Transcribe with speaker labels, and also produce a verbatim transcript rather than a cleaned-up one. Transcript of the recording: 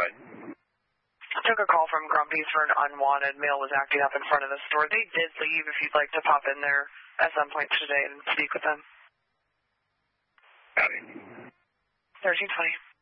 Speaker 1: ahead.
Speaker 2: I took a call from Grumpy's for an unwanted male was acting up in front of the store. They did leave if you'd like to pop in there at some point today and speak with them.
Speaker 1: Got it.
Speaker 2: thirteen twenty.